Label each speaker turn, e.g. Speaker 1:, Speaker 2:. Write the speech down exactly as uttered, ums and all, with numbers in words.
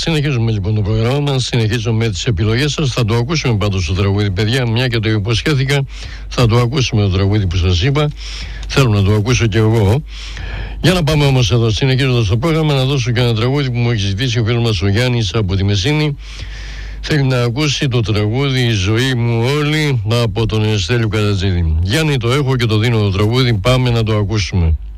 Speaker 1: συνεχίζουμε λοιπόν το πρόγραμμά μας, συνεχίζουμε τις επιλογές σας. Θα το ακούσουμε πάντως το τραγούδι, παιδιά, μια και το υποσχέθηκα. Θα το ακούσουμε το τραγούδι που σας είπα. Θέλω να το ακούσω και εγώ. Για να πάμε όμως εδώ, συνεχίζοντας το πρόγραμμα, να δώσω και ένα τραγούδι που μου έχει ζητήσει ο φίλος μας ο Γιάννης από τη Μεσίνη. Θέλει να ακούσει το τραγούδι «Η ζωή μου όλη» από τον Στέλιο Καρατζίδη. Γιάννη, το έχω και το δίνω το τραγούδι, πάμε να το ακούσουμε.